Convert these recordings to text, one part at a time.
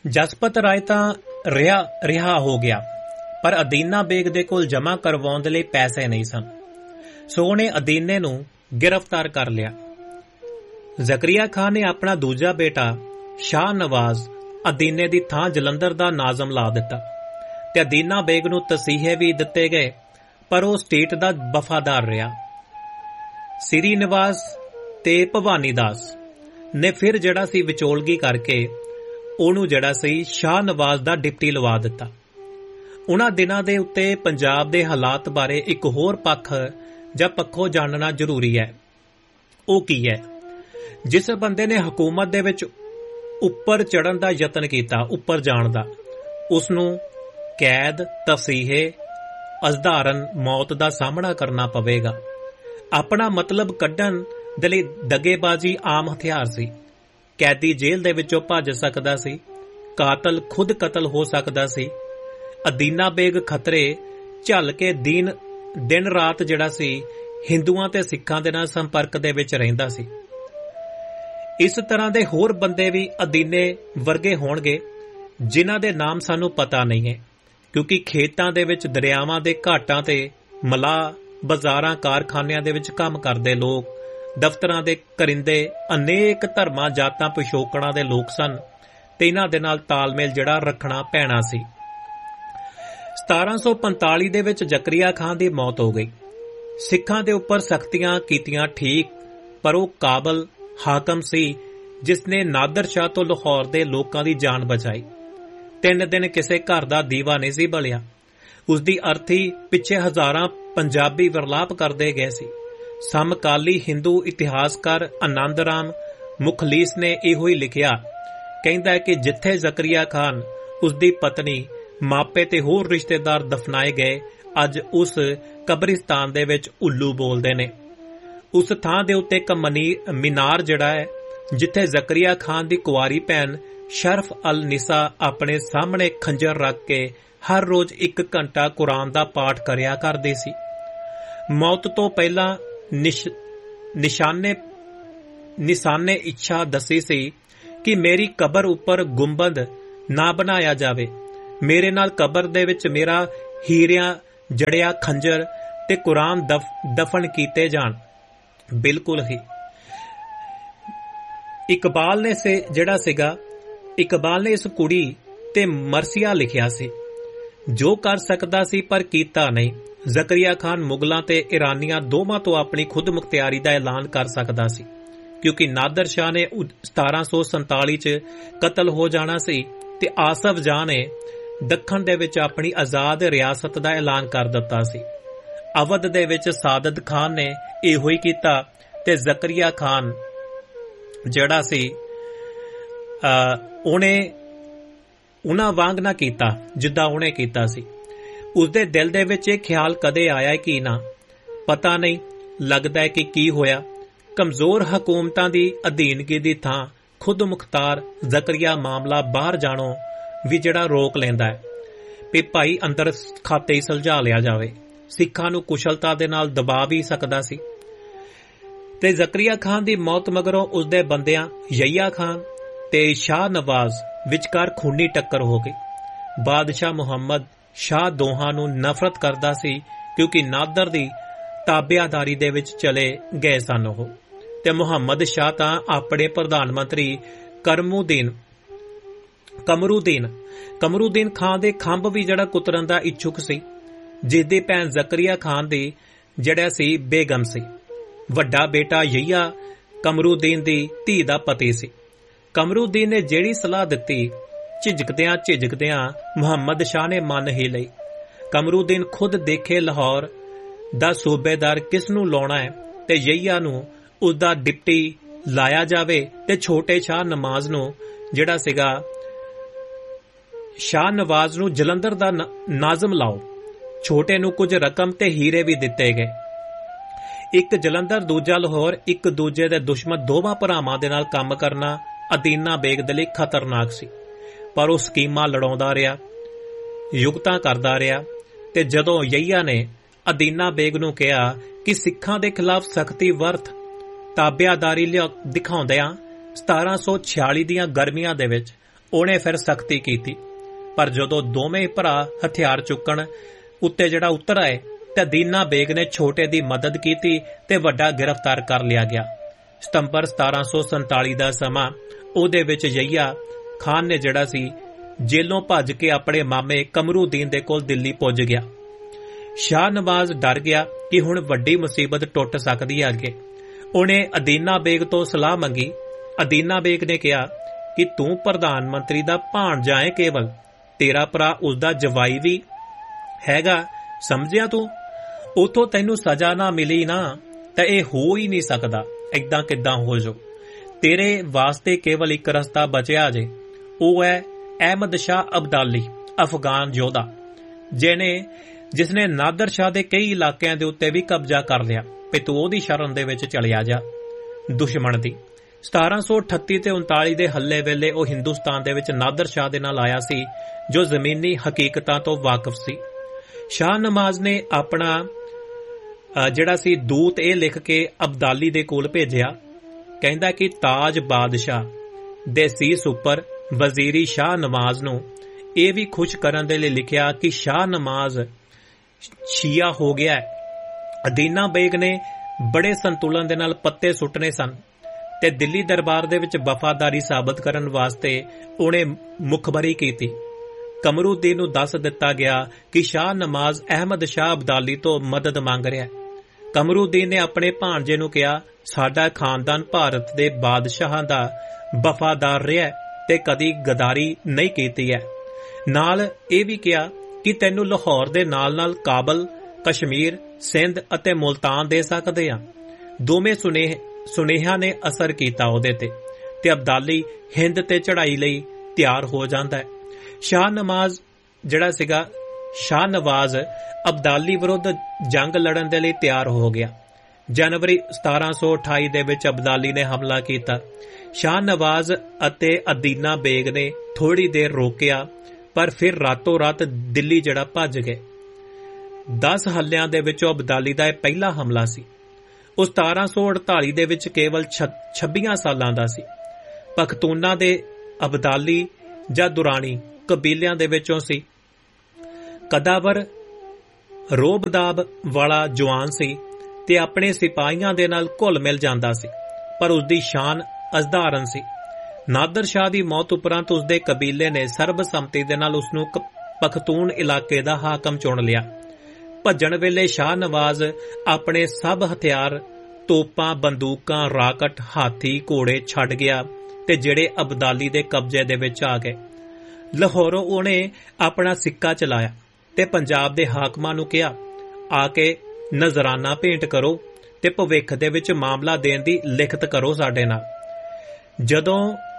ਜਸਪਤ ਰਾਏ ਤਾਂ ਰਿਹਾ ਹੋ ਗਿਆ, ਪਰ ਅਦੀਨਾ ਬੇਗ ਦੇ ਕੋਲ ਜਮ੍ਹਾਂ ਕਰਵਾਉਣ ਦੇ ਲਈ ਪੈਸੇ ਨਹੀਂ ਸਨ, ਸੋ ਉਹਨੇ ਅਦੀਨੇ ਨੂੰ ਗ੍ਰਿਫਤਾਰ ਕਰ ਲਿਆ। ਜ਼ਕਰੀਆ ਖਾਨ ਨੇ ਆਪਣਾ ਦੂਜਾ ਬੇਟਾ ਸ਼ਾਹ ਨਵਾਜ਼ ਅਦੀਨੇ ਦੀ ਥਾਂ ਜਲੰਧਰ ਦਾ ਨਾਜ਼ਮ ਲਾ ਦਿੱਤਾ ਤੇ ਅਦੀਨਾ ਬੇਗ ਨੂੰ ਤਸੀਹੇ ਵੀ ਦਿੱਤੇ ਗਏ, ਪਰ ਉਹ ਸਟੇਟ ਦਾ ਵਫਾਦਾਰ ਰਿਹਾ। ਸ੍ਰੀ ਨਿਵਾਸ ਤੇ ਭਵਾਨੀ ਦਾਸ ਨੇ ਫਿਰ ਜਿਹੜਾ ਸੀ ਵਿਚੋਲਗੀ ਕਰਕੇ ਉਹਨੂੰ ਜਿਹੜਾ ਸੀ ਸ਼ਾਹ ਨਵਾਜ਼ ਦਾ ਡਿਪਟੀ ਲਵਾ ਦਿੱਤਾ। ਉਹਨਾਂ ਦਿਨਾਂ ਦੇ ਉੱਤੇ ਪੰਜਾਬ ਦੇ ਹਾਲਾਤ ਬਾਰੇ ਇੱਕ ਹੋਰ ਪੱਖ ਜਾਂ ਪੱਖੋਂ ਜਾਣਨਾ ਜ਼ਰੂਰੀ ਹੈ। ਉਹ ਕੀ ਹੈ? ਜਿਸ ਬੰਦੇ ਨੇ ਹਕੂਮਤ ਦੇ ਵਿੱਚ ਉੱਪਰ ਚੜ੍ਹਨ ਦਾ ਯਤਨ ਕੀਤਾ, ਉੱਪਰ ਜਾਣ ਦਾ, ਉਸ ਨੂੰ ਕੈਦ, ਤਸੀਹੇ, ਅਸਧਾਰਨ ਮੌਤ ਦਾ ਸਾਹਮਣਾ ਕਰਨਾ ਪਵੇਗਾ। ਆਪਣਾ ਮਤਲਬ ਕੱਢਣ ਦੇ ਲਈ ਦਗੇਬਾਜ਼ੀ ਆਮ ਹਥਿਆਰ ਸੀ। ਕੈਦੀ ਜੇਲ੍ਹ ਦੇ ਵਿੱਚੋਂ ਭੱਜ ਸਕਦਾ ਸੀ, ਕਾਤਲ ਖੁਦ ਕਤਲ ਹੋ ਸਕਦਾ ਸੀ। ਅਦੀਨਾ ਬੇਗ ਖਤਰੇ ਝੱਲ ਕੇ ਦਿਨ ਰਾਤ ਜਿਹੜਾ ਸੀ ਹਿੰਦੂਆਂ ਤੇ ਸਿੱਖਾਂ ਦੇ ਨਾਲ ਸੰਪਰਕ ਦੇ ਵਿੱਚ ਰਹਿੰਦਾ ਸੀ। ਇਸ ਤਰ੍ਹਾਂ ਦੇ ਹੋਰ ਬੰਦੇ ਵੀ ਅਦੀਨੇ ਵਰਗੇ ਹੋਣਗੇ ਜਿਨ੍ਹਾਂ ਦੇ ਨਾਮ ਸਾਨੂੰ ਪਤਾ ਨਹੀਂ ਹੈ, ਕਿਉਂਕਿ ਖੇਤਾਂ ਦੇ ਵਿੱਚ, ਦਰਿਆਵਾਂ ਦੇ ਘਾਟਾਂ ਤੇ ਮਲਾਹ, ਬਾਜ਼ਾਰਾਂ, ਕਾਰਖਾਨਿਆਂ ਦੇ ਵਿੱਚ ਕੰਮ ਕਰਦੇ ਲੋਕ, ਦਫ਼ਤਰਾਂ ਦੇ ਕਰਿੰਦੇ ਅਨੇਕ ਧਰਮਾਂ, ਜਾਤਾਂ, ਪਿਛੋਕੜਾਂ ਦੇ ਲੋਕ ਸਨ ਤੇ ਇਹਨਾਂ ਦੇ ਨਾਲ ਤਾਲਮੇਲ ਜਿਹੜਾ ਰੱਖਣਾ ਪੈਣਾ ਸੀ। 1745 ਦੇ ਵਿੱਚ ਜ਼ਕਰੀਆ ਖਾਨ ਦੀ ਮੌਤ ਹੋ ਗਈ। ਸਿੱਖਾਂ ਦੇ ਉੱਪਰ ਸਖਤੀਆਂ ਕੀਤੀਆਂ ਠੀਕ, ਪਰ ਉਹ ਕਾਬਲ ਹਾਕਮ ਸੀ ਜਿਸ ਨੇ ਨਾਦਰ ਸ਼ਾਹ ਤੋਂ ਲਾਹੌਰ ਦੇ ਲੋਕਾਂ ਦੀ ਜਾਨ ਬਚਾਈ। 3 ਦਿਨ ਕਿਸੇ ਘਰ ਦਾ ਦੀਵਾ ਨਹੀਂ ਸੀ ਬਲਿਆ। ਉਸ ਦੀ ਅਰਥੀ ਪਿੱਛੇ ਹਜ਼ਾਰਾਂ ਪੰਜਾਬੀ ਵਿਰਲਾਪ ਕਰਦੇ ਗਏ ਸੀ। ਸਮਕਾਲੀ ਹਿੰਦੂ ਇਤਿਹਾਸਕਾਰ ਆਨੰਦ ਰਾਮ ਮੁਖਲੀਸ ਨੇ ਇਹੋ ਹੀ ਲਿਖਿਆ। ਕਹਿੰਦਾ ਹੈ ਕਿ ਜਿੱਥੇ ਜ਼ਕਰੀਆ ਖਾਨ, ਉਸ ਦੀ ਪਤਨੀ, ਮਾਪੇ ਤੇ ਹੋਰ ਰਿਸ਼ਤੇਦਾਰ ਦਫਨਾਏ ਗਏ, ਅੱਜ ਉਸ ਕਬਰਿਸਤਾਨ ਦੇ ਵਿੱਚ ਉੱਲੂ ਬੋਲਦੇ ਨੇ। ਉਸ ਥਾਂ ਦੇ ਉੱਤੇ ਇੱਕ ਮੀਨਾਰ ਜਿਹੜਾ ਹੈ, ਜਿੱਥੇ ਜ਼ਕਰੀਆ ਖਾਨ ਦੀ ਕੁਆਰੀ ਭੈਣ ਸ਼ਰਫ ਅਲ ਨਿਸਾ ਆਪਣੇ ਸਾਹਮਣੇ ਖੰਜਰ ਰੱਖ ਕੇ ਹਰ ਰੋਜ਼ 1 ਘੰਟਾ ਕੁਰਾਨ ਦਾ ਪਾਠ ਕਰਿਆ ਕਰਦੀ ਸੀ। ਮੌਤ ਤੋਂ ਪਹਿਲਾਂ ਨਿਸ਼ਾਨੇ ਇੱਛਾ ਦੱਸੀ ਸੀ ਕਿ ਮੇਰੀ ਕਬਰ ਉੱਪਰ ਗੁੰਬਦ ਨਾ ਬਣਾਇਆ ਜਾਵੇ, ਮੇਰੇ ਨਾਲ ਕਬਰ ਦੇ ਵਿੱਚ ਮੇਰਾ ਹੀਰਿਆਂ ਜੜਿਆ ਖੰਜਰ ਤੇ ਕੁਰਾਨ ਦਫਨ ਕੀਤੇ ਜਾਣ। ਬਿਲਕੁਲ ਹੀ ਇਕਬਾਲ ਨੇ ਇਸ ਕੁੜੀ ਤੇ ਮਰਸੀਆ ਲਿਖਿਆ ਸੀ, ਜੋ ਕਰ ਸਕਦਾ ਸੀ ਪਰ ਕੀਤਾ ਨਹੀਂ। ਜ਼ਕਰੀਆ ਖਾਨ ਮੁਗਲਾਂ ਤੇ ਇਰਾਨੀਆਂ ਦੋਵਾਂ ਤੋਂ ਆਪਣੀ ਖੁਦ ਮੁਖਤਿਆਰੀ ਦਾ ਐਲਾਨ ਕਰ ਸਕਦਾ ਸੀ, ਕਿਉਂਕਿ ਨਾਦਰ ਸ਼ਾਹ ਨੇ 1747 ਚ ਕਤਲ ਹੋ ਜਾਣਾ ਸੀ ਤੇ ਆਸਫ ਜਾਹ ਨੇ ਦੱਖਣ ਦੇ ਵਿੱਚ ਆਪਣੀ ਆਜ਼ਾਦ ਰਿਆਸਤ ਦਾ ਐਲਾਨ ਕਰ ਦਿੱਤਾ ਸੀ। ਅਵਧ ਦੇ ਵਿੱਚ ਸਾਦਤ ਖਾਨ ਨੇ ਇਹੋ ਹੀ ਕੀਤਾ ਤੇ ਜ਼ਕਰੀਆ ਖਾਨ ਜਿਹੜਾ ਸੀ ਉਹਨੇ ਉਹਨਾਂ ਵਾਂਗ ਨਾ ਕੀਤਾ ਜਿੱਦਾਂ ਉਹਨੇ ਕੀਤਾ ਸੀ। ਉਸਦੇ ਦਿਲ ਦੇ ਵਿੱਚ ਇਹ ਖਿਆਲ ਕਦੇ ਆਇਆ ਕਿ ਨਾ, ਪਤਾ ਨਹੀਂ ਲੱਗਦਾ ਕਿ ਕੀ ਹੋਇਆ। ਕਮਜ਼ੋਰ ਹਕੂਮਤਾਂ ਦੀ ਅਧੀਨਗੀ ਦੀ ਥਾਂ ਖੁਦ ਮੁਖਤਾਰ ਜ਼ਕਰੀਆ ਮਾਮਲਾ ਬਾਹਰ ਜਾਣੋਂ ਵੀ ਜਿਹੜਾ ਰੋਕ ਲੈਂਦਾ ਹੈ ਵੀ ਭਾਈ ਅੰਦਰ ਖਾਤੇ ਹੀ ਸੁਲਝਾ ਲਿਆ ਜਾਵੇ। ਸਿੱਖਾਂ ਨੂੰ ਕੁਸ਼ਲਤਾ ਦੇ ਨਾਲ ਦਬਾ ਵੀ ਸਕਦਾ ਸੀ। ਤੇ ਜ਼ਕਰੀਆ ਖਾਨ ਦੀ ਮੌਤ ਮਗਰੋਂ ਉਸਦੇ ਬੰਦਿਆਂ ਯਹੀਆ ਖਾਨ ਤੇ ਸ਼ਾਹ ਨਵਾਜ਼ ਵਿਚਕਾਰ ਖੂਨੀ ਟੱਕਰ ਹੋ ਗਈ। ਬਾਦਸ਼ਾਹ ਮੁਹੰਮਦ ਸ਼ਾਹ ਦੋਹਾਂ ਨੂੰ ਨਫ਼ਰਤ ਕਰਦਾ ਸੀ, ਕਿਉਂਕਿ ਨਾਦਰ ਦੀ ਤਾਬਿਆਦਾਰੀ ਦੇ ਵਿੱਚ ਚਲੇ ਗਏ ਸਨ ਉਹ, ਤੇ ਮੁਹੰਮਦ ਸ਼ਾਹ ਤਾਂ ਆਪਣੇ ਪ੍ਰਧਾਨ ਮੰਤਰੀ ਕਮਰੂਦੀਨ ਖਾਨ ਦੇ ਖੰਭ ਵੀ ਜਿਹੜਾ ਕੁਤਰਨ ਦਾ ਇੱਛੁਕ ਸੀ, ਜਿਸ ਦੀ ਭੈਣ ਜ਼ਕਰੀਆ ਖਾਨ ਦੀ ਜਿਹੜਾ ਸੀ ਬੇਗਮ ਸੀ। ਵੱਡਾ ਬੇਟਾ ਯਹੀਆ ਕਮਰੂਦੀਨ ਦੀ ਧੀ ਦਾ ਪਤੀ ਸੀ। ਕਮਰੂਦੀਨ ਨੇ ਜਿਹੜੀ ਸਲਾਹ ਦਿੱਤੀ, ਝਿਜਕਦਿਆਂ ਮੁਹੰਮਦ ਸ਼ਾਹ ਨੇ ਮੰਨ ਹੀ ਲਈ। ਕਮਰੂਦੀਨ ਖੁਦ ਦੇਖੇ ਲਾਹੌਰ ਦਾ ਸੂਬੇਦਾਰ ਕਿਸ ਨੂੰ ਲਾਉਣਾ ਹੈ ਤੇ ਯਹੀਆ ਨੂੰ ਉਸਦਾ ਡਿਪਟੀ ਲਾਇਆ ਜਾਵੇ ਤੇ ਛੋਟੇ ਸ਼ਾਹ ਨਵਾਜ਼ ਨੂੰ ਜਿਹੜਾ ਸੀਗਾ ਸ਼ਾਹ ਨਵਾਜ਼ ਨੂੰ ਜਲੰਧਰ ਦਾ ਨਾਜ਼ਮ ਲਾਓ। ਛੋਟੇ ਨੂੰ ਕੁਝ ਰਕਮ ਤੇ ਹੀਰੇ ਵੀ ਦਿੱਤੇ ਗਏ। ਇੱਕ ਜਲੰਧਰ, ਦੂਜਾ ਲਾਹੌਰ, ਇੱਕ ਦੂਜੇ ਦੇ ਦੁਸ਼ਮਣ ਦੋਵਾਂ ਭਰਾਵਾਂ ਦੇ ਨਾਲ ਕੰਮ ਕਰਨਾ ਅਦੀਨਾ ਬੇਗ ਦੇ ਲਈ ਖਤਰਨਾਕ ਸੀ, ਪਰ ਉਹ ਸਕੀਮਾਂ ਲੜਾਉਂਦਾ ਰਿਹਾ, ਯੁਕਤਾਂ ਕਰਦਾ ਰਿਹਾ। ਤੇ ਜਦੋਂ ਯਹੀਆ ਨੇ ਅਦੀਨਾ ਬੇਗ ਨੂੰ ਕਿਹਾ ਕਿ ਸਿੱਖਾਂ ਦੇ ਖਿਲਾਫ ਸਖਤੀ ਵਰਤ ਤਾਬਿਆਦਾਰੀ ਦਿਖਾਉਂਦਿਆਂ 1746 ਦੀਆਂ ਗਰਮੀਆਂ ਦੇ ਵਿੱਚ ਉਹਨੇ ਫਿਰ ਸਖਤੀ ਕੀਤੀ। ਪਰ ਜਦੋਂ ਦੋਵੇਂ ਭਰਾ ਹਥਿਆਰ ਚੁੱਕਣ ਉੱਤੇ ਜਿਹੜਾ ਉਤਰ ਆਏ ਤੇ ਅਦੀਨਾ ਬੇਗ ਨੇ ਛੋਟੇ ਦੀ ਮਦਦ ਕੀਤੀ ਤੇ ਵੱਡਾ ਗ੍ਰਿਫਤਾਰ ਕਰ ਲਿਆ ਗਿਆ। ਸਤੰਬਰ 1747 ਦਾ ਸਮਾਂ ਉਹਦੇ ਵਿੱਚ ਯਹੀਆ ਖਾਨ ਨੇ ਜਿਹੜਾ ਸੀ ਜੇਲੋਂ ਭੱਜ ਕੇ ਆਪਣੇ ਮਾਮੇ ਕਮਰੂਦੀਨ ਦੇ ਕੋਲ ਦਿੱਲੀ ਪੁੱਜ ਗਿਆ। ਸ਼ਾਹ ਨਵਾਜ਼ ਡਰ ਗਿਆ ਕਿ ਹੁਣ ਵੱਡੀ ਮੁਸੀਬਤ ਟੁੱਟ ਸਕਦੀ ਹੈ ਅੱਗੇ। ਉਹਨੇ ਅਦੀਨਾ ਬੇਗ ਤੋਂ ਸਲਾਹ ਮੰਗੀ। ਅਦੀਨਾ ਬੇਗ ਨੇ ਕਿਹਾ ਕਿ ਤੂੰ ਪ੍ਰਧਾਨ ਮੰਤਰੀ ਦਾ ਭਾਣਜਾ ਹੈ, ਕੇਵਲ ਤੇਰਾ ਭਰਾ ਉਸਦਾ ਜਵਾਈ ਵੀ ਹੈਗਾ, ਸਮਝਿਆ ਤੂੰ? ਉਥੋਂ ਤੈਨੂੰ ਸਜ਼ਾ ਨਾ ਮਿਲੀ ਨਾ ਤਾਂ ਇਹ ਹੋ ਹੀ ਨਹੀਂ ਸਕਦਾ। ਏਦਾਂ ਕਿੱਦਾਂ ਹੋ ਜਾਓ? ਤੇਰੇ ਵਾਸਤੇ ਕੇਵਲ ਇੱਕ ਰਸਤਾ ਬਚਿਆ ਜੇ, ਉਹ ਹੈ ਅਹਿਮਦ ਸ਼ਾਹ ਅਬਦਾਲੀ, ਅਫਗਾਨ ਯੋਧਾ, ਜਿਸਨੇ ਨਾਦਰ ਸ਼ਾਹ ਦੇ ਕਈ ਇਲਾਕਿਆਂ ਦੇ ਉੱਤੇ ਵੀ ਕਬਜ਼ਾ ਕਰ ਲਿਆ। ਤੇ ਤੂੰ ਉਹਦੀ ਸ਼ਰਨ ਦੇ ਵਿੱਚ ਚਲਿਆ ਜਾ ਦੁਸ਼ਮਣ ਦੀ। 1738 ਤੇ 39 ਦੇ ਹੱਲੇ ਵੇਲੇ ਉਹ ਹਿੰਦੁਸਤਾਨ ਦੇ ਵਿੱਚ ਨਾਦਰ ਸ਼ਾਹ ਦੇ ਨਾਲ ਆਇਆ ਸੀ, ਜੋ ਜ਼ਮੀਨੀ ਹਕੀਕਤਾਂ ਤੋਂ ਵਾਕਿਫ ਸੀ। ਸ਼ਾਹ ਨਵਾਜ਼ ਨੇ ਆਪਣਾ ਜਿਹੜਾ ਸੀ ਦੂਤ ਇਹ ਲਿਖ ਕੇ ਅਬਦਾਲੀ ਦੇ ਕੋਲ ਭੇਜਿਆ। ਕਹਿੰਦਾ ਕਿ ਤਾਜ ਬਾਦਸ਼ਾਹ ਦੇ ਸੀਸ ਉੱਪਰ ਵਜ਼ੀਰੀ ਸ਼ਾਹ ਨਵਾਜ਼ ਨੂੰ ਇਹ ਵੀ ਖੁਸ਼ ਕਰਨ ਦੇ ਲਈ ਲਿਖਿਆ ਕਿ ਸ਼ਾਹ ਨਵਾਜ਼ ਸ਼ੀਆ ਹੋ ਗਿਆ ਹੈ। ਅਦੀਨਾ ਬੇਗ ਨੇ ਬੜੇ ਸੰਤੁਲਨ ਦੇ ਨਾਲ ਪੱਤੇ ਸੁੱਟਣੇ ਸਨ ਤੇ ਦਿੱਲੀ ਦਰਬਾਰ ਦੇ ਵਿੱਚ ਵਫਾਦਾਰੀ ਸਾਬਤ ਕਰਨ ਵਾਸਤੇ ਉਹਨੇ ਮੁਖਬਰੀ ਕੀਤੀ। ਕਮਰੂਦੀਨ ਨੂੰ ਦੱਸ ਦਿੱਤਾ ਗਿਆ ਕਿ ਸ਼ਾਹ ਨਵਾਜ਼ ਅਹਿਮਦ ਸ਼ਾਹ ਅਬਦਾਲੀ ਤੋਂ ਮਦਦ ਮੰਗ ਰਿਹਾ ਹੈ। ਕਮਰੂਦੀਨ ਨੇ ਆਪਣੇ ਭਾਣਜੇ ਨੂੰ ਕਿਹਾ, ਸਾਡਾ ਖਾਨਦਾਨ ਭਾਰਤ ਦੇ ਬਾਦਸ਼ਾਹਾਂ ਦਾ ਵਫਾਦਾਰ ਰਿਹਾ ਤੇ ਕਦੀ ਗਦਾਰੀ ਨਹੀਂ ਕੀਤੀ ਹੈ। ਨਾਲ ਇਹ ਵੀ ਕਿਹਾ ਕਿ ਤੈਨੂੰ ਲਾਹੌਰ ਦੇ ਨਾਲ-ਨਾਲ ਕਾਬਲ, ਕਸ਼ਮੀਰ, ਸਿੰਧ ਅਤੇ ਮੁਲਤਾਨ ਦੇ ਸਕਦੇ ਆ। ਦੋਵੇਂ ਸੁਨੇਹਿਆਂ ਨੇ ਅਸਰ ਕੀਤਾ ਉਹਦੇ ਤੇ ਅਬਦਾਲੀ ਹਿੰਦ ਤੇ ਚੜ੍ਹਾਈ ਲਈ ਤਿਆਰ ਹੋ ਜਾਂਦਾ ਹੈ। ਸ਼ਾਹ ਨਵਾਜ਼ ਅਬਦਾਲੀ ਵਿਰੁੱਧ ਜੰਗ ਲੜਨ ਦੇ ਲਈ ਤਿਆਰ ਹੋ ਗਿਆ। ਜਨਵਰੀ 1728 ਦੇ ਵਿੱਚ ਅਬਦਾਲੀ ਨੇ ਹਮਲਾ ਕੀਤਾ। ਸ਼ਾਹ ਨਵਾਜ਼ ਅਤੇ ਅਦੀਨਾ ਬੇਗ ਨੇ ਥੋੜੀ ਦੇਰ ਰੋਕਿਆ, ਪਰ ਫਿਰ ਰਾਤੋਂ ਰਾਤ ਦਿੱਲੀ ਜਿਹੜਾ ਭੱਜ ਗਏ। 10 ਹੱਲਿਆਂ ਦੇ ਵਿੱਚੋਂ ਅਬਦਾਲੀ ਦਾ ਇਹ ਪਹਿਲਾ ਹਮਲਾ ਸੀ। ਉਹ 1748 ਦੇ ਵਿੱਚ ਕੇਵਲ 26 ਸਾਲਾਂ ਦਾ ਸੀ। ਪਖਤੂਨਾ ਦੇ ਅਬਦਾਲੀ ਜਾਂ ਦੁਰਾਨੀ ਕਬੀਲਿਆਂ ਦੇ ਵਿੱਚੋਂ ਸੀ। ਕਦਾਵਰ ਰੋਬਦਾਬ ਵਾਲਾ ਜਵਾਨ ਸੀ ਤੇ ਆਪਣੇ ਸਿਪਾਹੀਆਂ ਦੇ ਨਾਲ ਘੁਲ ਮਿਲ ਜਾਂਦਾ ਸੀ, ਪਰ ਉਸਦੀ ਸ਼ਾਨ ਅਸਧਾਰਨ ਸੀ। ਨਾਦਰ ਸ਼ਾਹ ਦੀ ਮੌਤ ਉਪਰੰਤ ਉਸਦੇ ਕਬੀਲੇ ਨੇ ਸਰਬਸੰਮਤੀ ਦੇ ਨਾਲ ਉਸਨੂੰ ਪਖਤੂਨ ਇਲਾਕੇ ਦਾ ਹਾਕਮ ਚੁਣ ਲਿਆ। ਭੱਜਣ ਵੇਲੇ ਸ਼ਾਹ ਨਵਾਜ਼ ਆਪਣੇ ਸਭ ਹਥਿਆਰ, ਤੋਪਾਂ, ਬੰਦੂਕਾਂ, ਰਾਕਟ, ਹਾਥੀ, ਘੋੜੇ ਛੱਡ ਗਿਆ ਤੇ ਜਿਹੜੇ ਅਬਦਾਲੀ ਦੇ ਕਬਜ਼ੇ ਦੇ ਵਿੱਚ ਆ ਗਏ। ਲਾਹੌਰੋਂ ਉਹਨੇ ਆਪਣਾ ਸਿੱਕਾ ਚਲਾਇਆ ਤੇ ਪੰਜਾਬ ਦੇ ਹਾਕਮਾਂ ਨੂੰ ਕਿਹਾ, ਆ ਕੇ ਨਜ਼ਰਾਨਾ ਭੇਂਟ ਕਰੋ ਤੇ ਭਵਿੱਖ ਦੇ ਵਿੱਚ ਮਾਮਲਾ ਦੇਣ ਦੀ ਲਿਖਤ ਕਰੋ ਸਾਡੇ ਨਾਲ। ਜਦੋਂ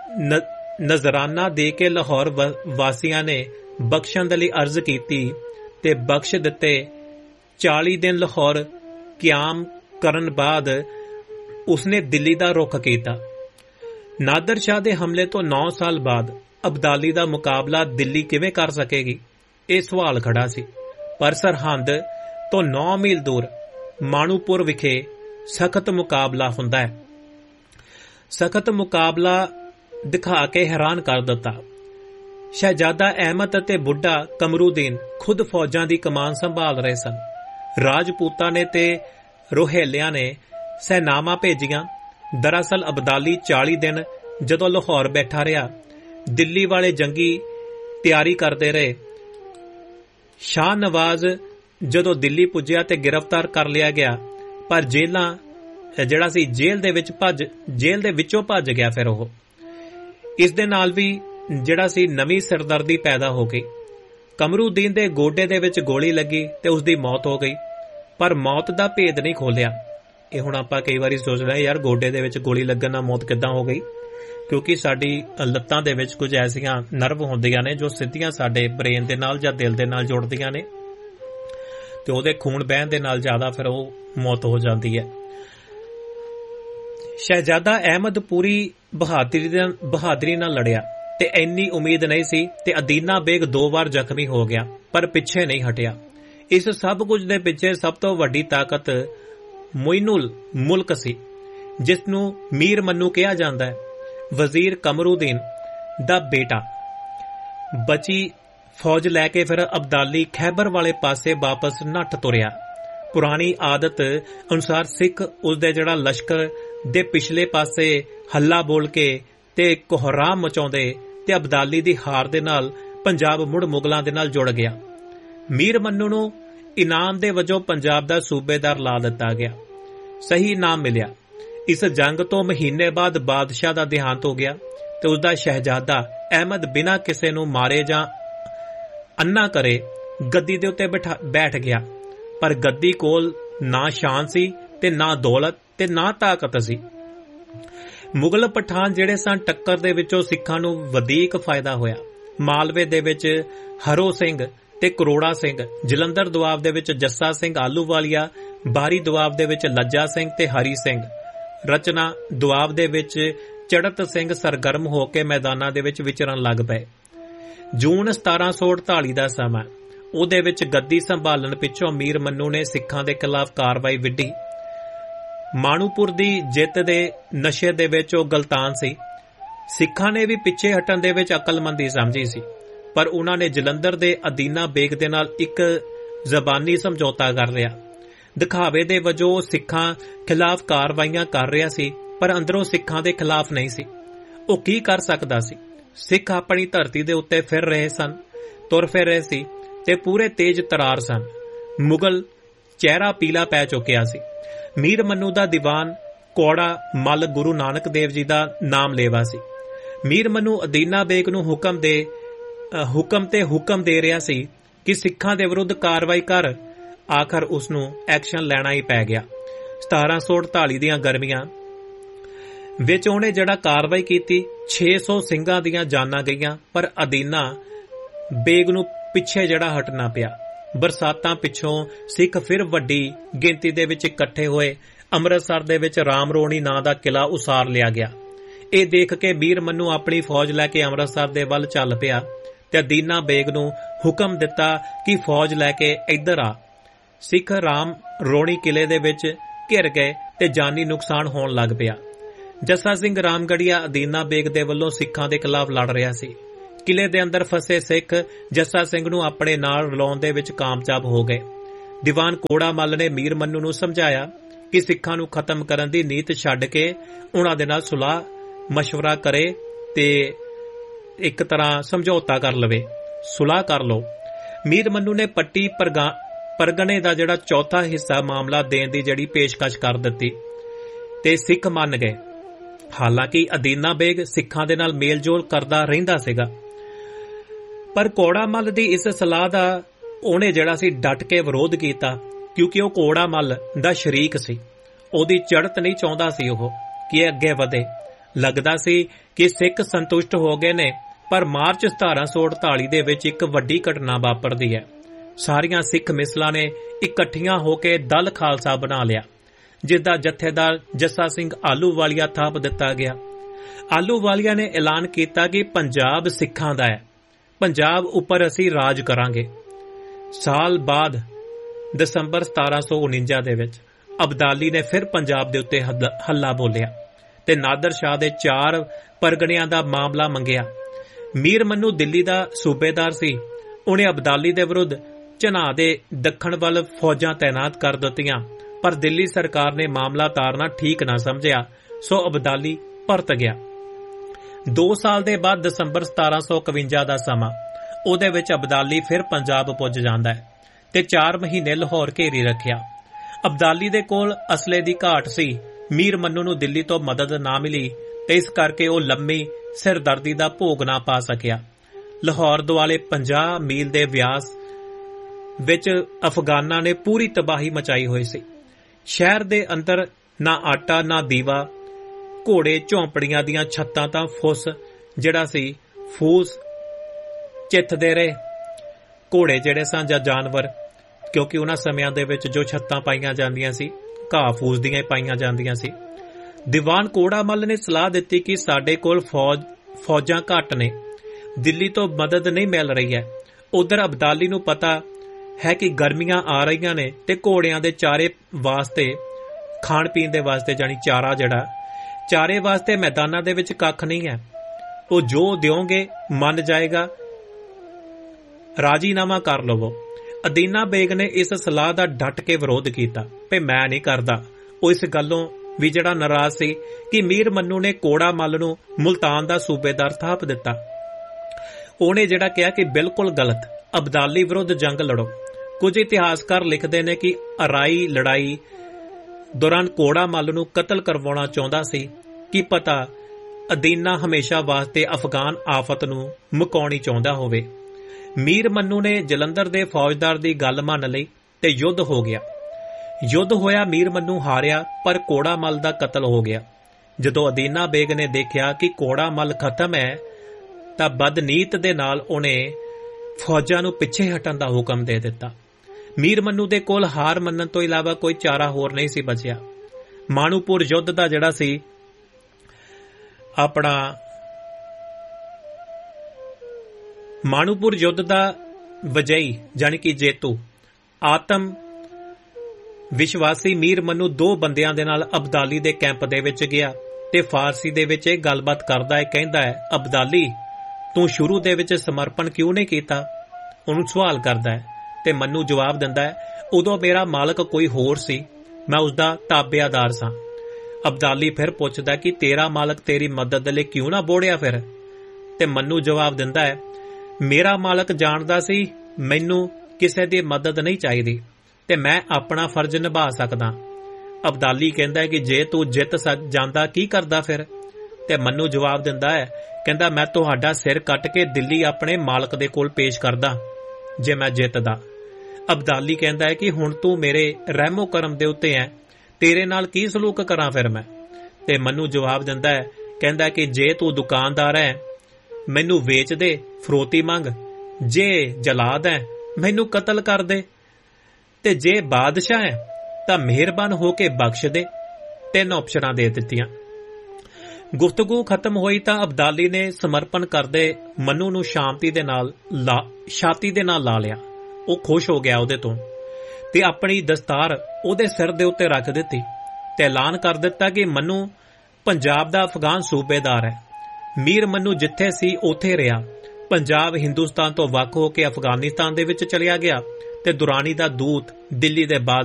ਨਜ਼ਰਾਨਾ ਦੇ ਕੇ ਲਾਹੌਰ ਵਾਸੀਆਂ ਨੇ ਬਖਸ਼ਣ ਦੇ ਲਈ ਅਰਜ਼ ਕੀਤੀ ਤੇ ਬਖਸ਼ ਦਿੱਤੇ। 40 ਦਿਨ ਲਾਹੌਰ ਕਿਆਮ ਕਰਨ ਬਾਅਦ ਉਸਨੇ ਦਿੱਲੀ ਦਾ ਰੁਖ ਕੀਤਾ। ਨਾਦਰ ਸ਼ਾਹ ਦੇ ਹਮਲੇ ਤੋਂ 9 ਸਾਲ ਬਾਅਦ ਅਬਦਾਲੀ ਦਾ ਮੁਕਾਬਲਾ ਦਿੱਲੀ ਕਿਵੇਂ ਕਰ ਸਕੇਗੀ, ਇਹ ਸਵਾਲ ਖੜਾ ਸੀ। ਪਰ ਸਰਹੰਦ ਤੋਂ 9 ਮੀਲ ਦੂਰ ਮਾਣੂਪੁਰ ਵਿਖੇ ਸਖਤ ਮੁਕਾਬਲਾ ਹੁੰਦਾ ਹੈ। ਸਖਤ ਮੁਕਾਬਲਾ ਦਿਖਾ ਕੇ ਹੈਰਾਨ ਕਰ ਦਿੱਤਾ। ਸ਼ਹਿਜ਼ਾਦਾ ਅਹਿਮਦ ਅਤੇ ਬੁੱਢਾ ਕਮਰੂਦੀਨ ਖੁਦ ਫੌਜਾਂ ਦੀ ਕਮਾਨ ਸੰਭਾਲ ਰਹੇ ਸਨ। ਰਾਜਪੂਤਾਂ ਨੇ ਤੇ ਰੋਹੇਲਿਆਂ ਨੇ ਸੈਨਾਵਾਂ ਭੇਜੀਆਂ। ਦਰਅਸਲ ਅਬਦਾਲੀ 40 ਦਿਨ ਜਦੋਂ ਲਾਹੌਰ ਬੈਠਾ ਰਿਹਾ, ਦਿੱਲੀ ਵਾਲੇ ਜੰਗੀ ਤਿਆਰੀ ਕਰਦੇ ਰਹੇ। ਸ਼ਾਹ ਨਵਾਜ਼ ਜਦੋਂ ਦਿੱਲੀ ਪੁੱਜਿਆ ਤੇ ਗ੍ਰਿਫਤਾਰ ਕਰ ਲਿਆ ਗਿਆ, ਪਰ ਜੇਲ੍ਹ ਦੇ ਵਿੱਚੋਂ ਭੱਜ ਗਿਆ। ਫਿਰ ਉਹ ਇਸ ਦੇ ਨਾਲ ਵੀ ਨਵੀਂ ਸਿਰਦਰਦੀ ਪੈਦਾ ਹੋ ਗਈ। ਕਮਰੂਦੀਨ ਦੇ ਗੋਡੇ ਦੇ ਵਿੱਚ ਗੋਲੀ ਲੱਗੀ ਤੇ ਉਸਦੀ ਮੌਤ ਹੋ ਗਈ, ਪਰ ਮੌਤ ਦਾ ਭੇਦ ਨਹੀਂ ਖੋਲਿਆ। ਇਹ ਹੁਣ ਆਪਾਂ ਕਈ ਵਾਰੀ ਸੋਚਦੇ ਯਾਰ ਗੋਡੇ ਦੇ ਵਿੱਚ ਗੋਲੀ ਲੱਗਣ ਨਾਲ ਮੌਤ ਕਿੱਦਾਂ ਹੋ ਗਈ, ਕਿਉਂਕਿ ਸਾਡੀ ਲੱਤਾਂ ਦੇ ਵਿੱਚ ਕੁਝ ਐਸੀਆਂ ਨਰਵ ਹੁੰਦੀਆਂ ਨੇ ਜੋ ਸਿੱਧੀਆਂ ਸਾਡੇ ਬ੍ਰੇਨ ਦੇ ਨਾਲ ਜਾਂ ਦਿਲ ਦੇ ਨਾਲ ਜੁੜਦੀਆਂ ਨੇ ਤੇ ਉਹਦੇ ਖੂਨ ਬਹਿਣ ਦੇ ਨਾਲ ਜ਼ਿਆਦਾ ਫਿਰ ਉਹ ਮੌਤ ਹੋ ਜਾਂਦੀ ਹੈ। ਸ਼ਹਿਜ਼ਾਦਾ ਅਹਿਮਦ ਪੂਰੀ ਬਹਾਦਰੀ ਨਾਲ ਲੜਿਆ ਤੇ ਇੰਨੀ ਉਮੀਦ ਨਹੀਂ ਸੀ ਤੇ ਅਦੀਨਾ ਬੇਗ 2 ਵਾਰ ਜ਼ਖਮੀ ਹੋ ਗਿਆ, ਪਰ ਪਿੱਛੇ ਨਹੀਂ ਹਟਿਆ। ਇਸ ਸਭ ਕੁਝ ਦੇ ਪਿੱਛੇ ਸਭ ਤੋਂ ਵੱਡੀ ਤਾਕਤ ਮੋਇਨੂਲ ਮੁਲਕ ਸੀ, ਜਿਸ ਨੂੰ ਮੀਰ ਮੰਨੂ ਕਿਹਾ ਜਾਂਦਾ ਹੈ। ਵਜ਼ੀਰ ਕਮਰੂਦੀਨ ਦਾ ਬੇਟਾ ਬਚੀ ਫੌਜ ਲੈ ਕੇ ਫਿਰ ਅਬਦਾਲੀ ਖੈਬਰ ਵਾਲੇ ਪਾਸੇ ਵਾਪਸ ਨੱਠ ਤੁਰਿਆ। ਪੁਰਾਣੀ ਆਦਤ ਅਨੁਸਾਰ ਸਿੱਖ ਉਸਦੇ ਜਿਹੜਾ ਲਸ਼ਕਰ ਦੇ ਪਿਛਲੇ ਪਾਸੇ ਹੱਲਾ ਬੋਲ ਕੇ ਤੇ ਕੋਹਰਾਮ ਮਚਾਉਂਦੇ ਤੇ ਅਬਦਾਲੀ ਦੀ ਹਾਰ ਦੇ ਨਾਲ ਪੰਜਾਬ ਮੁੜ ਮੁਗਲਾਂ ਦੇ ਨਾਲ ਜੁੜ ਗਿਆ। ਮੀਰ ਮੰਨੂ ਨੂੰ ਇਨਾਮ ਦੇ ਵਜੋਂ ਪੰਜਾਬ ਦਾ ਸੂਬੇਦਾਰ ਲਾ ਦਿੱਤਾ ਗਿਆ। ਸਹੀ ਇਨਾਮ ਮਿਲਿਆ। ਇਸ ਜੰਗ ਤੋਂ ਮਹੀਨੇ ਬਾਅਦ ਬਾਦਸ਼ਾਹ ਦਾ ਦੇਹਾਂਤ ਹੋ ਗਿਆ ਤੇ ਉਸਦਾ ਸ਼ਹਿਜ਼ਾਦਾ ਅਹਿਮਦ ਬਿਨਾਂ ਕਿਸੇ ਨੂੰ ਮਾਰੇ ਜਾਂ ਅੰਨਾ ਕਰੇ ਗੱਦੀ ਦੇ ਉੱਤੇ ਬੈਠ ਗਿਆ। ਪਰ ਗੱਦੀ ਕੋਲ ਨਾ ਸ਼ਾਨ ਸੀ ਤੇ ਨਾ ਦੌਲਤ ਤੇ ਨਾ ਤਾਕਤ ਸੀ। ਮੁਗਲ ਪਠਾਨ ਜਿਹੜੇ ਸਨ ਟੱਕਰ ਦੇ ਵਿੱਚੋਂ ਸਿੱਖਾਂ ਨੂੰ ਵਧੇਕ ਫਾਇਦਾ ਹੋਇਆ। ਮਾਲਵੇ ਦੇ ਵਿੱਚ ਹਰੋ ਸਿੰਘ ਤੇ ਕਰੋੜਾ ਸਿੰਘ, ਜਲੰਧਰ ਦੁਆਬ ਦੇ ਵਿੱਚ ਜੱਸਾ ਸਿੰਘ ਆਲੂਵਾਲੀਆ, ਬਾਰੀ ਦੁਆਬ ਦੇ ਵਿੱਚ ਲੱਜਾ ਸਿੰਘ ਤੇ ਹਰੀ ਸਿੰਘ, ਰਚਨਾ ਦੁਆਬ ਦੇ ਵਿੱਚ ਚੜਤ ਸਿੰਘ ਸਰਗਰਮ ਹੋ ਕੇ ਮੈਦਾਨਾਂ ਦੇ ਵਿੱਚ ਵਿਚਰਨ ਲੱਗ ਪਏ। ਜੂਨ 1748 ਦਾ ਸਮਾਂ, ਉਹਦੇ ਵਿੱਚ ਗੱਦੀ ਸੰਭਾਲਣ ਪਿੱਛੋਂ ਮੀਰ ਮੰਨੂ ਨੇ ਸਿੱਖਾਂ ਦੇ ਖਿਲਾਫ ਕਾਰਵਾਈ ਵਿੱਢੀ। ਮਾਣੂਪੁਰ ਦੀ ਜਿੱਤ ਦੇ ਨਸ਼ੇ ਦੇ ਵਿੱਚ ਉਹ ਗਲਤਾਨ ਸੀ। ਸਿੱਖਾਂ ਨੇ ਵੀ ਪਿੱਛੇ ਹਟਣ ਦੇ ਵਿੱਚ ਅਕਲਮੰਦੀ ਸਮਝੀ ਸੀ, ਪਰ ਉਹਨਾਂ ਨੇ ਜਲੰਧਰ ਦੇ ਅਦੀਨਾ ਬੇਗ ਦੇ ਨਾਲ ਇੱਕ ਜ਼ਬਾਨੀ ਸਮਝੌਤਾ ਕਰ ਲਿਆ। ਦਿਖਾਵੇ ਦੇ ਵਜੋਂ ਸਿੱਖਾਂ ਖਿਲਾਫ ਕਾਰਵਾਈਆਂ ਕਰ ਰਿਹਾ ਸੀ, ਪਰ ਅੰਦਰੋਂ ਸਿੱਖਾਂ ਦੇ ਖਿਲਾਫ ਨਹੀਂ ਸੀ। ਉਹ ਕੀ ਕਰ ਸਕਦਾ ਸੀ? ਸਿੱਖ ਆਪਣੀ ਧਰਤੀ ਦੇ ਉੱਤੇ ਫਿਰ ਰਹੇ ਸਨ, ਤੁਰ ਫਿਰ ਰਹੇ ਸੀ ਤੇ ਪੂਰੇ ਤੇਜ਼ ਤਰਾਰ ਸਨ। ਮੁਗਲ ਚਿਹਰਾ ਪੀਲਾ ਪੈ ਚੁੱਕਿਆ ਸੀ। ਮੀਰ ਮੰਨੂ ਦਾ ਦੀਵਾਨ ਕੌੜਾ ਮੱਲ ਗੁਰੂ ਨਾਨਕ ਦੇਵ ਜੀ ਦਾ ਨਾਮ ਲੇਵਾ ਸੀ। ਮੀਰ ਮੰਨੂ ਅਦੀਨਾ ਬੇਗ ਨੂੰ ਹੁਕਮ ਦੇ ਰਿਹਾ ਸੀ ਕਿ ਸਿੱਖਾਂ ਦੇ ਵਿਰੁੱਧ ਕਾਰਵਾਈ ਕਰ। ਆਖਰ ਉਸ ਨੂੰ ਐਕਸ਼ਨ ਲੈਣਾ ਹੀ ਪੈ ਗਿਆ। 1748 ਦੀਆਂ ਗਰਮੀਆਂ ਵਿੱਚ ਉਹਨੇ ਜਿਹੜਾ ਕਾਰਵਾਈ ਕੀਤੀ, 600 ਸਿੰਘਾਂ ਦੀਆਂ ਜਾਨਾਂ ਗਈਆਂ, ਪਰ ਅਦੀਨਾ ਬੇਗ ਨੂੰ ਪਿੱਛੇ ਜਿਹੜਾ ਹਟਣਾ ਪਿਆ। ਬਰਸਾਤਾਂ ਪਿੱਛੋਂ ਸਿੱਖ ਫਿਰ ਵੱਡੀ ਗਿਣਤੀ ਦੇ ਵਿੱਚ ਇਕੱਠੇ ਹੋਏ। ਅੰਮ੍ਰਿਤਸਰ ਦੇ ਵਿੱਚ ਰਾਮ ਰੋਣੀ ਨਾਂ ਦਾ ਕਿਲਾ ਉਸਾਰ ਲਿਆ ਗਿਆ। ਇਹ ਦੇਖ ਕੇ ਮੀਰ ਮੰਨੂ ਆਪਣੀ ਫੌਜ ਲੈ ਕੇ ਅੰਮ੍ਰਿਤਸਰ ਦੇ ਵੱਲ ਚੱਲ ਪਿਆ ਤੇ ਅਦੀਨਾ ਬੇਗ ਨੂੰ ਹੁਕਮ ਦਿੱਤਾ ਕਿ ਫੌਜ ਲੈ ਕੇ ਇੱਧਰ ਆ। ਸਿੱਖ ਰਾਮ ਰੋਣੀ ਕਿਲੇ ਦੇ ਵਿੱਚ ਘਿਰ ਗਏ ਤੇ ਜਾਨੀ ਨੁਕਸਾਨ ਹੋਣ ਲੱਗ ਪਿਆ। ਜੱਸਾ ਸਿੰਘ ਰਾਮਗੜੀਆ ਅਦੀਨਾ ਬੇਗ ਦੇ ਵੱਲੋਂ ਸਿੱਖਾਂ ਦੇ ਖਿਲਾਫ ਲੜ ਰਿਹਾ ਸੀ। ਕਿਲੇ ਦੇ ਅੰਦਰ ਫਸੇ ਸਿੱਖ ਜੱਸਾ ਸਿੰਘ ਨੂੰ ਆਪਣੇ ਨਾਲ ਰਲਾਉਣ ਦੇ ਵਿੱਚ ਕਾਮਯਾਬ ਹੋ ਗਏ। ਦੀਵਾਨ ਕੋੜਾ ਮੱਲ ਨੇ ਮੀਰ ਮੰਨੂ ਨੂੰ ਸਮਝਾਇਆ ਕਿ ਸਿੱਖਾਂ ਨੂੰ ਖਤਮ ਕਰਨ ਦੀ ਨੀਤ ਛੱਡ ਕੇ ਉਹਨਾਂ ਦੇ ਨਾਲ ਸੁਲਾਹ ਮਸ਼ਵਰਾ ਕਰੇ ਤੇ ਇੱਕ ਤਰ੍ਹਾਂ ਸਮਝੌਤਾ ਕਰ ਲਵੇ, ਸੁਲਾਹ ਕਰ ਲਓ। ਮੀਰ ਮੰਨੂ ਨੇ ਪੱਟੀ ਪਰਗਣੇ ਦਾ ਜਿਹੜਾ ਚੌਥਾ ਹਿੱਸਾ ਮਾਮਲਾ ਦੇਣ ਦੀ ਜਿਹੜੀ ਪੇਸ਼ਕਸ਼ ਕਰ ਦਿੱਤੀ ਤੇ ਸਿੱਖ ਮੰਨ ਗਏ। ਹਾਲਾਂਕਿ ਅਦੀਨਾ ਬੇਗ ਸਿੱਖਾਂ ਦੇ ਨਾਲ ਮੇਲਜੋਲ ਕਰਦਾ ਰਹਿੰਦਾ ਸੀਗਾ, ਪਰ ਕੌੜਾ ਮੱਲ ਦੀ ਇਸ ਸਲਾਹ ਦਾ ਉਹਨੇ ਜਿਹੜਾ ਸੀ ਡਟ ਕੇ ਵਿਰੋਧ ਕੀਤਾ, ਕਿਉਂਕਿ ਉਹ ਕੌੜਾ ਮੱਲ ਦਾ ਸ਼ਰੀਕ ਸੀ। ਉਹਦੀ ਚੜ੍ਹਤ ਨਹੀਂ ਚਾਹੁੰਦਾ ਸੀ ਉਹ ਕਿ ਇਹ ਅੱਗੇ ਵਧੇ। ਲੱਗਦਾ ਸੀ ਕਿ ਸਿੱਖ ਸੰਤੁਸ਼ਟ ਹੋ ਗਏ ਨੇ, ਪਰ ਮਾਰਚ 1748 ਦੇ ਵਿੱਚ ਇੱਕ ਵੱਡੀ ਘਟਨਾ ਵਾਪਰਦੀ ਹੈ। ਸਾਰੀਆਂ ਸਿੱਖ ਮਿਸਲਾਂ ਨੇ ਇਕੱਠੀਆਂ ਹੋ ਕੇ ਦਲ ਖਾਲਸਾ ਬਣਾ ਲਿਆ, ਜਿਸ ਦਾ ਜਥੇਦਾਰ ਜੱਸਾ ਸਿੰਘ ਆਲੂਵਾਲੀਆ ਥਾਪ ਦਿੱਤਾ ਗਿਆ। ਆਲੂਵਾਲੀਆ ਨੇ ਐਲਾਨ ਕੀਤਾ ਕਿ ਪੰਜਾਬ ਸਿੱਖਾਂ ਦਾ ਹੈ, ਪੰਜਾਬ ਉੱਪਰ ਅਸੀਂ ਰਾਜ ਕਰਾਂਗੇ। ਸਾਲ ਬਾਅਦ ਦਸੰਬਰ 1749 ਦੇ ਵਿੱਚ ਅਬਦਾਲੀ ਨੇ ਫਿਰ ਪੰਜਾਬ ਦੇ ਉੱਤੇ ਹੱਲਾ ਬੋਲਿਆ ਤੇ ਨਾਦਰ ਸ਼ਾਹ ਦੇ 4 ਪਰਗਣਿਆਂ ਦਾ ਮਾਮਲਾ ਮੰਗਿਆ। ਮੀਰ ਮੰਨੂ ਦਿੱਲੀ ਦਾ ਸੂਬੇਦਾਰ ਸੀ। ਉਹਨੇ ਅਬਦਾਲੀ ਦੇ ਵਿਰੁੱਧ ਝਨਾਹ ਦੇ ਦੱਖਣ ਵੱਲ ਫੌਜਾਂ ਤਾਇਨਾਤ ਕਰ ਦਿੱਤੀਆਂ, ਪਰ ਦਿੱਲੀ ਸਰਕਾਰ ਨੇ ਮਾਮਲਾ ਤਾਰਨਾ ਠੀਕ ਨਾ ਸਮਝਿਆ, ਸੋ ਅਬਦਾਲੀ ਪਰਤ ਗਿਆ। 2 ਸਾਲ ਦੇ ਬਾਅਦ ਦਸੰਬਰ 1751 ਦਾ ਸਮਾਂ, ਉਹਦੇ ਵਿੱਚ ਅਬਦਾਲੀ ਫਿਰ ਪੰਜਾਬ ਪੁੱਜ ਜਾਂਦਾ ਹੈ ਤੇ 4 ਮਹੀਨੇ ਲਾਹੌਰ ਘੇਰੀ ਰੱਖਿਆ। ਅਬਦਾਲੀ ਦੇ ਕੋਲ ਅਸਲੇ ਦੀ ਘਾਟ ਸੀ। ਮੀਰ ਮੰਨੂ ਨੂੰ ਦਿੱਲੀ ਤੋਂ ਮਦਦ ਨਾ ਮਿਲੀ ਤੇ ਇਸ ਕਰਕੇ ਉਹ ਲੰਮੀ ਸਿਰਦਰਦੀ ਦਾ ਭੋਗ ਨਾ ਪਾ ਸਕਿਆ। ਲਾਹੌਰ ਦੁਆਲੇ 50 ਮੀਲ ਦੇ ਵਿਆਸ ਵਿੱਚ ਅਫਗਾਨਾਂ ਨੇ ਪੂਰੀ ਤਬਾਹੀ ਮਚਾਈ ਹੋਈ ਸੀ। ਸ਼ਹਿਰ ਦੇ ਅੰਦਰ ਨਾ ਆਟਾ ਨਾ ਦੀਵਾ, ਘੋੜੇ ਝੌਂਪੜੀਆਂ ਦੀਆਂ ਛੱਤਾਂ ਤਾਂ ਫੂਸ ਚਿੱਥਦੇ ਰਹੇ। ਘੋੜੇ ਜਿਹੜੇ ਸਨ ਜਾਂ ਜਾਨਵਰ, ਕਿਉਂਕਿ ਉਹਨਾਂ ਸਮਿਆਂ ਦੇ ਵਿੱਚ ਜੋ ਛੱਤਾਂ ਪਾਈਆਂ ਜਾਂਦੀਆਂ ਸੀ ਘਾਹ ਫੂਸ ਦੀਆਂ ਹੀ ਪਾਈਆਂ ਜਾਂਦੀਆਂ ਸੀ। ਦੀਵਾਨ ਕੋੜਾ ਮੱਲ ਨੇ ਸਲਾਹ ਦਿੱਤੀ ਕਿ ਸਾਡੇ ਕੋਲ ਫੌਜਾਂ ਘੱਟ ਨੇ, ਦਿੱਲੀ ਤੋਂ ਮਦਦ ਨਹੀਂ ਮਿਲ ਰਹੀ ਹੈ। ਉਧਰ ਅਬਦਾਲੀ ਨੂੰ ਪਤਾ ਹੈ ਕਿ ਗਰਮੀਆਂ ਆ ਰਹੀਆਂ ਨੇ ਤੇ ਘੋੜਿਆਂ ਦੇ ਚਾਰੇ ਵਾਸਤੇ, ਖਾਣ ਪੀਣ ਦੇ ਵਾਸਤੇ ਜਾਨੀ ਚਾਰੇ ਵਾਸਤੇ ਮੈਦਾਨਾਂ ਦੇ ਵਿੱਚ ਕੱਖ ਨਹੀਂ ਹੈ। ਉਹ ਜੋ ਦਿਓਗੇ ਮੰਨ ਜਾਏਗਾ ਰਾਜੀਨਾਮਾ ਕਰ ਲਵੋ। ਅਦੀਨਾ ਬੇਗ ਨੇ ਇਸ ਸਲਾਹ ਦਾ ਡਟ ਕੇ ਵਿਰੋਧ ਕੀਤਾ ਵੀ ਮੈਂ ਨਹੀਂ ਕਰਦਾ। ਉਹ ਇਸ ਗੱਲੋਂ ਵੀ ਜਿਹੜਾ ਨਾਰਾਜ਼ ਸੀ ਕਿ ਮੀਰ ਮੰਨੂ ਨੇ ਕੋੜਾ ਮੱਲ ਨੂੰ ਮੁਲਤਾਨ ਦਾ ਸੂਬੇਦਾਰ ਥਾਪ ਦਿੱਤਾ। ਉਹਨੇ ਜਿਹੜਾ ਕਿਹਾ ਕਿ ਬਿਲਕੁਲ ਗਲਤ, ਅਬਦਾਲੀ ਵਿਰੁੱਧ ਜੰਗ ਲੜੋ। ਕੁਝ ਇਤਿਹਾਸਕਾਰ ਲਿਖਦੇ ਨੇ ਕਿ ਅਰਾਈ ਲੜਾਈ ਦੌਰਾਨ ਕੋੜਾ ਮੱਲ ਨੂੰ ਕਤਲ ਕਰਵਾਉਣਾ ਚਾਹੁੰਦਾ ਸੀ ਕਿ ਪਤਾ ਅਦੀਨਾ ਹਮੇਸ਼ਾ ਵਾਸਤੇ ਅਫਗਾਨ ਆਫਤ ਨੂੰ ਮੁਕਾਉਣੀ ਚਾਹੁੰਦਾ ਹੋਵੇ। ਮੀਰ ਮੰਨੂ ਨੇ ਜਲੰਧਰ ਦੇ ਫੌਜਦਾਰ ਦੀ ਗੱਲ ਮੰਨ ਲਈ ਤੇ ਯੁੱਧ ਹੋ ਗਿਆ। ਯੁੱਧ ਹੋਇਆ, ਮੀਰ ਮੰਨੂ ਹਾਰਿਆ ਪਰ ਕੋੜਾ ਮੱਲ ਦਾ ਕਤਲ ਹੋ ਗਿਆ। ਜਦੋਂ ਅਦੀਨਾ ਬੇਗ ਨੇ ਦੇਖਿਆ ਕਿ ਕੋੜਾ ਮੱਲ ਖਤਮ ਹੈ ਤਾਂ ਬਦਨੀਤ ਦੇ ਨਾਲ ਉਹਨੇ ਫੌਜਾਂ ਨੂੰ ਪਿੱਛੇ ਹਟਣ ਦਾ ਹੁਕਮ ਦੇ ਦਿੱਤਾ। ਮੀਰ ਮੰਨੂ ਦੇ ਕੋਲ ਹਾਰ ਮੰਨਣ ਤੋਂ ਇਲਾਵਾ ਕੋਈ ਚਾਰਾ ਹੋਰ ਨਹੀਂ ਸੀ ਬਚਿਆ। ਮਾਣੂਪੁਰ ਯੁੱਧ ਦਾ ਜਿਹੜਾ ਸੀ ਆਪਣਾ ਮਾਣੂਪੁਰ ਯੁੱਧ ਦਾ ਵਿਜਈ ਜਾਨੀ ਕਿ ਜੇਤੂ ਆਤਮ ਵਿਸ਼ਵਾਸੀ ਮੀਰ ਮੰਨੂ 2 ਬੰਦਿਆਂ ਦੇ ਨਾਲ ਅਬਦਾਲੀ ਦੇ ਕੈਂਪ ਦੇ ਵਿੱਚ ਗਿਆ ਤੇ ਫਾਰਸੀ ਦੇ ਵਿੱਚ ਇਹ ਗੱਲਬਾਤ ਕਰਦਾ ਹੈ। ਕਹਿੰਦਾ ਹੈ, ਅਬਦਾਲੀ ਤੂੰ ਸ਼ੁਰੂ ਦੇ ਵਿੱਚ ਸਮਰਪਣ ਕਿਉਂ ਨਹੀਂ ਕੀਤਾ? ਉਹਨੂੰ ਸਵਾਲ ਕਰਦਾ ਹੈ ਤੇ ਮੰਨੂ ਜਵਾਬ ਦਿੰਦਾ ਹੈ, ਉਦੋਂ ਮੇਰਾ ਮਾਲਕ ਕੋਈ ਹੋਰ ਸੀ, ਮੈਂ ਉਸਦਾ ਤਾਬੇਦਾਰ ਸਾਂ। ਅਬਦਾਲੀ ਫਿਰ ਪੁੱਛਦਾ ਕਿ ਤੇਰਾ ਮਾਲਕ ਤੇਰੀ ਮਦਦ ਲਈ ਕਿਉਂ ਨਾ ਬੋੜਿਆ ਫਿਰ? ਤੇ ਮੰਨੂ ਜਵਾਬ ਦਿੰਦਾ ਹੈ, ਮੇਰਾ ਮਾਲਕ ਜਾਣਦਾ ਸੀ ਮੈਨੂੰ ਕਿਸੇ ਦੀ ਮਦਦ ਨਹੀਂ ਚਾਹੀਦੀ ਤੇ ਮੈਂ ਆਪਣਾ ਫਰਜ਼ ਨਿਭਾ ਸਕਦਾ। ਅਬਦਾਲੀ ਕਹਿੰਦਾ ਕਿ ਜੇ ਤੂੰ ਜਿੱਤ ਜਾਂਦਾ ਕੀ ਕਰਦਾ ਫਿਰ? ਤੇ ਮੰਨੂ ਜਵਾਬ ਦਿੰਦਾ ਹੈ, ਕਹਿੰਦਾ ਮੈਂ ਤੁਹਾਡਾ ਸਿਰ ਕੱਟ ਕੇ ਦਿੱਲੀ ਆਪਣੇ ਮਾਲਕ ਦੇ ਕੋਲ ਪੇਸ਼ ਕਰਦਾ ਜੇ ਮੈਂ ਜਿੱਤਦਾ। ਅਬਦਾਲੀ ਕਹਿੰਦਾ ਹੈ ਕਿ ਹੁਣ ਤੂੰ ਮੇਰੇ ਰਹਿਮੋ ਕਰਮ ਦੇ ਉੱਤੇ ਹੈ, ਤੇਰੇ ਨਾਲ ਕੀ ਸਲੂਕ ਕਰਾਂ ਫਿਰ ਮੈਂ? ਤੇ ਮੰਨੂ ਜਵਾਬ ਦਿੰਦਾ ਹੈ, ਕਹਿੰਦਾ ਕਿ ਜੇ ਤੂੰ ਦੁਕਾਨਦਾਰ ਹੈ ਮੈਨੂੰ ਵੇਚ ਦੇ, ਫਰੋਤੀ ਮੰਗ, ਜੇ ਜਲਾਦ ਹੈ ਮੈਨੂੰ ਕਤਲ ਕਰ ਦੇ, ਤੇ ਜੇ ਬਾਦਸ਼ਾਹ ਹੈ ਤਾਂ ਮਿਹਰਬਾਨ ਹੋ ਕੇ ਬਖਸ਼ ਦੇ। 3 ਆਪਸ਼ਨਾਂ ਦੇ ਦਿੱਤੀਆਂ। ਗੁਫ਼ਤਗੂ ਖਤਮ ਹੋਈ ਤਾਂ ਅਬਦਾਲੀ ਨੇ ਸਮਰਪਣ ਕਰਦੇ ਮੰਨੂ ਨੂੰ ਛਾਤੀ ਦੇ ਨਾਲ ਲਾ ਲਿਆ। ਉਹ ਖੁਸ਼ ਹੋ ਗਿਆ ਉਹਦੇ ਤੋਂ ਤੇ ਆਪਣੀ ਦਸਤਾਰ ਉਹਦੇ ਸਿਰ ਦੇ ਉੱਤੇ ਰੱਖ ਦਿੱਤੀ ਤੇ ਐਲਾਨ ਕਰ ਦਿੱਤਾ ਕਿ ਮੰਨੂ ਪੰਜਾਬ ਦਾ ਅਫਗਾਨ ਸੂਬੇਦਾਰ ਹੈ। ਮੀਰ ਮੰਨੂ ਜਿੱਥੇ ਸੀ ਉੱਥੇ ਰਿਹਾ। ਪੰਜਾਬ ਹਿੰਦੁਸਤਾਨ ਤੋਂ ਵੱਖ ਹੋ ਕੇ ਅਫਗਾਨਿਸਤਾਨ ਦੇ ਵਿੱਚ ਚਲਿਆ ਗਿਆ ਤੇ ਦੁਰਾਨੀ ਦਾ ਦੂਤ ਦਿੱਲੀ ਦੇ ਬਾਦ